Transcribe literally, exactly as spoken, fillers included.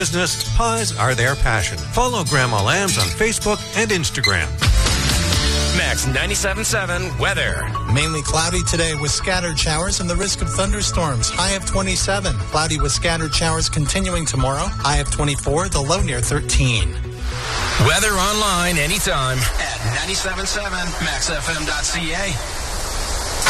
Business, pies are their passion. Follow Grandma Lambs on Facebook and Instagram. Max ninety-seven point seven weather. Mainly cloudy today with scattered showers and the risk of thunderstorms. High of twenty-seven. Cloudy with scattered showers continuing tomorrow. High of twenty-four. The low near thirteen. Weather online anytime at ninety-seven point seven max f m dot c a.